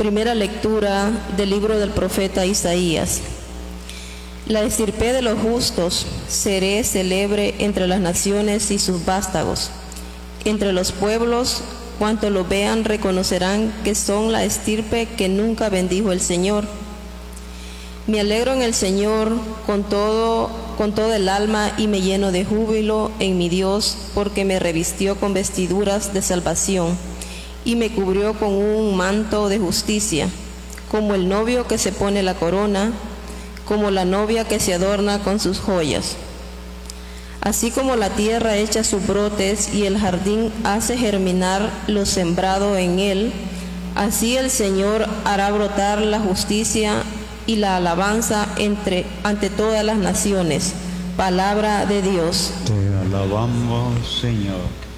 Primera lectura del libro del profeta Isaías. La estirpe de los justos seré célebre entre las naciones y sus vástagos. Entre los pueblos, cuanto lo vean reconocerán que son la estirpe que nunca bendijo el Señor. Me alegro en el Señor con todo el alma y me lleno de júbilo en mi Dios, porque me revistió con vestiduras de salvación y me cubrió con un manto de justicia, como el novio que se pone la corona, como la novia que se adorna con sus joyas. Así como la tierra echa sus brotes y el jardín hace germinar lo sembrado en él, así el Señor hará brotar la justicia y la alabanza ante todas las naciones. Palabra de Dios. Te alabamos, Señor.